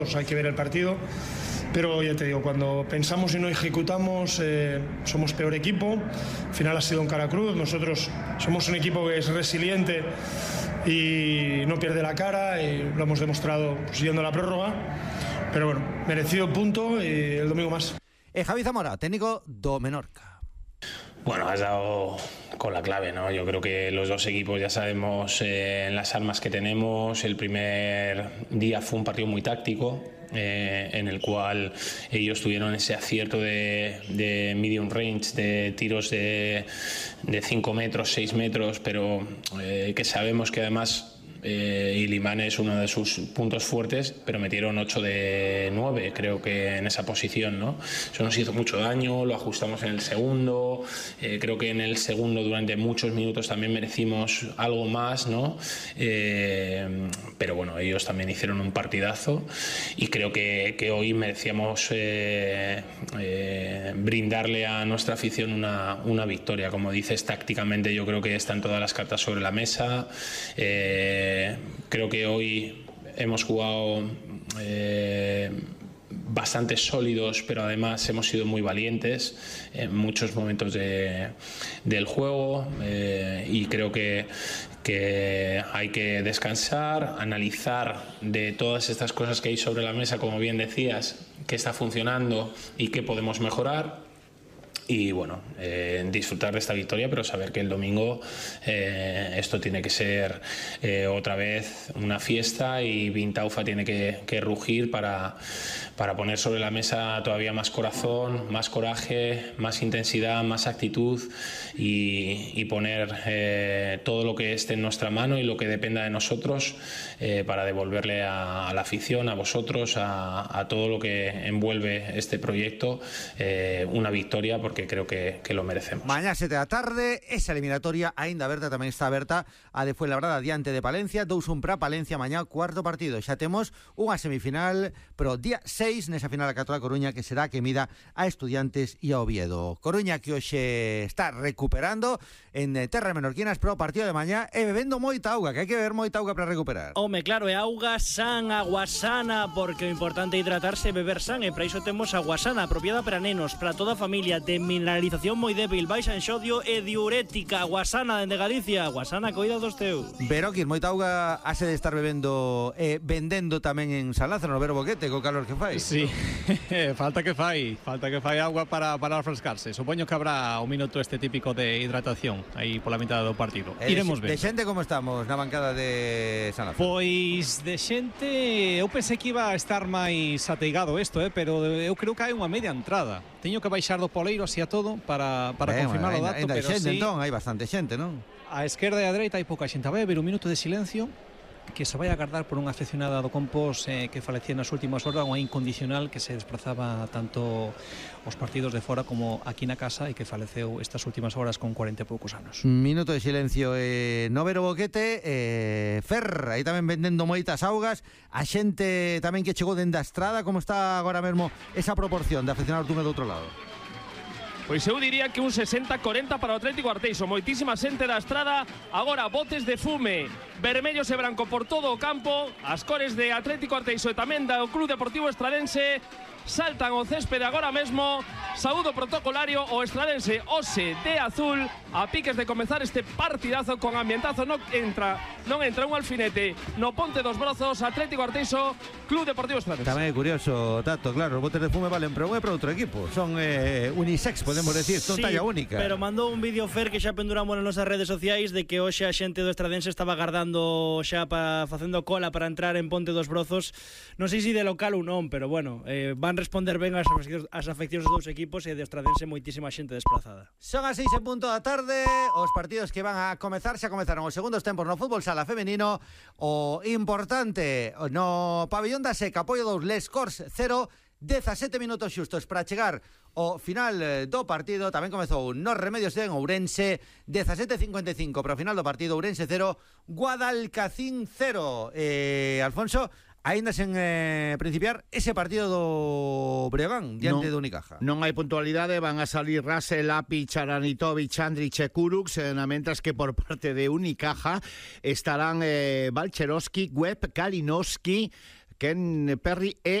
Hay que ver el partido, pero ya te digo, cuando pensamos y no ejecutamos, somos peor equipo. Al final ha sido un cara cruz. Nosotros somos un equipo que es resiliente y no pierde la cara, y lo hemos demostrado siguiendo la prórroga. Pero bueno, merecido punto y el domingo más. Javi Zamora, técnico do Menorca. Bueno, has dado con la clave, ¿no? Yo creo que los dos equipos ya sabemos las armas que tenemos. El primer día fue un partido muy táctico, en el cual ellos tuvieron ese acierto de medium range, de tiros de 5 metros, 6 metros, pero que sabemos que además Iliman es uno de sus puntos fuertes, pero metieron 8 de 9, creo que en esa posición, ¿no? Eso nos hizo mucho daño, lo ajustamos en el segundo, creo que en el segundo durante muchos minutos también merecimos algo más, ¿no? Pero bueno, ellos también hicieron un partidazo y creo que hoy merecíamos brindarle a nuestra afición una victoria. Como dices, tácticamente yo creo que están todas las cartas sobre la mesa. Creo que hoy hemos jugado bastante sólidos, pero además hemos sido muy valientes en muchos momentos del juego, y creo que hay que descansar, analizar de todas estas cosas que hay sobre la mesa, como bien decías, qué está funcionando y qué podemos mejorar. Y bueno, disfrutar de esta victoria, pero saber que el domingo esto tiene que ser otra vez una fiesta, y Vintaufa tiene que rugir para poner sobre la mesa todavía más corazón, más coraje, más intensidad, más actitud, y poner todo lo que esté en nuestra mano y lo que dependa de nosotros para devolverle a la afición, a vosotros, a todo lo que envuelve este proyecto, una victoria, porque creo que lo merecemos. Mañá 7 da tarde, esa eliminatoria aínda aberta, tamén está aberta a de Fuenlabrada diante de Palencia, 2-1 para Palencia. Mañá cuarto partido, xa temos unha semifinal, pero día 6 nesa final a Catola Coruña, que será que mida a Estudiantes e a Oviedo. Coruña que hoxe está recuperando en terras menorquinas, pero o partido de mañá e bebendo moita auga, que hai que beber moita auga para recuperar. Home, claro, é auga san, agua sana, porque o importante é hidratarse e beber san, e para iso temos agua sana, apropiada para nenos, para toda a familia, de mineralización moi débil, baixa en sodio e diurética. Agua sana dende Galicia, agua sana, coida dos teus. Veroquín, moita auga hase de estar bebendo e vendendo tamén en San Lázaro, no Vero Boquete, co calor que fai. Sí, falta que fai agua para refrescarse. Supoño que habrá un minuto este típico de hidratación aí pola mitad do partido. Iremos ver. De xente como estamos na bancada de San Lázaro? Pois de xente, eu pensei que iba a estar máis ateigado isto, pero eu creo que hai unha media entrada. Teño que baixar do poleiro así a todo para confirmar o dato, pero xente, sí. Entón, hai bastante xente, non? A esquerda e a dereita hai pouca xente. Vai haber un minuto de silencio que se vai a agardar por unha afeccionada do Compos que falecía nas últimas horas, unha incondicional que se desplazaba tanto os partidos de fora como aquí na casa e que faleceu estas últimas horas con 40 e poucos anos. Minuto de silencio no Vero Boquete. Fer, aí tamén vendendo moitas augas. A xente tamén que chegou dende a estrada, como está agora mesmo esa proporción de afeccionados dun e do outro lado? Pois eu diría que un 60-40 para o Atlético Arteixo. Moitísima xente da estrada. Agora botes de fume vermellos e branco por todo o campo. As cores de Atlético Arteixo e tamén do Club Deportivo Estradense saltan o céspede agora mesmo. Saúdo protocolario o estradense hoxe de azul, a piques de comezar este partidazo con ambientazo. Non entra un alfinete no Ponte dos Brozos. Atlético Arteixo, Club Deportivo Estradense. Tamén é curioso, Tato, claro, os botes de fume valen para un e para outro equipo. Son unisex, podemos decir, son talla única. Pero mandou un vídeo, Fer, que xa penduramos nas nosas redes sociais, de que hoxe a xente do Estradense estaba agardando xa facendo cola para entrar en Ponte dos Brozos. Non sei se de local ou non, pero bueno, van responder ben as afeccións dos dous equipos, e de Estradense moitísima xente desplazada. Son as 6 en punto da tarde. Os partidos que van a comezar xa comezaron os segundos tempos no fútbol sala femenino. O importante no pabellón da Seca, apoio 2, Les Corts 0, 17 minutos xustos para chegar ao final do partido. Tamén comezou nos Remedios en Ourense, 17:55 para o final do partido. Ourense 0, Guadalcacín 0. Alfonso, aínda sen principiar ese partido do Breogán diante do Unicaja. Non hai puntualidade, van a salir Rasel, Api, Charanitovic, Andrić e Kurucs, mentras que por parte de Unicaja estarán Balcherovski, Webb, Kalinowski, Ken Perry e